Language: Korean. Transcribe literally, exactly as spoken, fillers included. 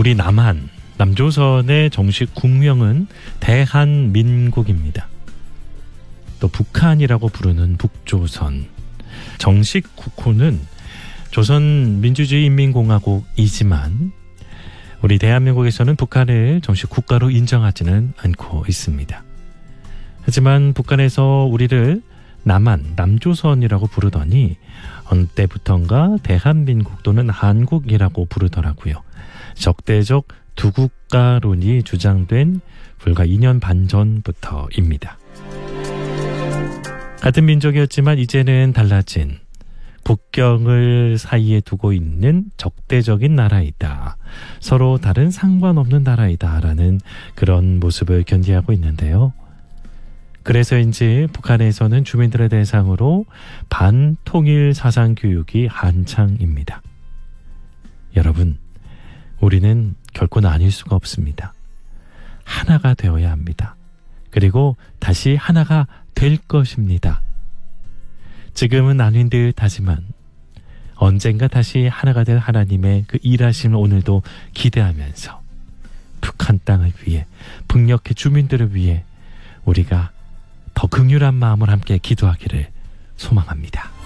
우리 남한, 남조선의 정식 국명은 대한민국입니다. 또 북한이라고 부르는 북조선. 정식 국호는 조선민주주의인민공화국이지만 우리 대한민국에서는 북한을 정식 국가로 인정하지는 않고 있습니다. 하지만 북한에서 우리를 남한, 남조선이라고 부르더니 어느 때부턴가 대한민국 또는 한국이라고 부르더라고요. 적대적 두국가론이 주장된 불과 이 년 반 전부터입니다. 같은 민족이었지만 이제는 달라진 국경을 사이에 두고 있는 적대적인 나라이다. 서로 다른 상관없는 나라이다라는 그런 모습을 견지하고 있는데요. 그래서인지 북한에서는 주민들을 대상으로 반통일 사상 교육이 한창입니다. 여러분, 우리는 결코 나뉠 수가 없습니다. 하나가 되어야 합니다. 그리고 다시 하나가 될 것입니다. 지금은 나뉜 듯 하지만 언젠가 다시 하나가 될 하나님의 그 일하심을 오늘도 기대하면서 북한 땅을 위해, 북녘의 주민들을 위해 우리가 더 긍휼한 마음을 함께 기도하기를 소망합니다.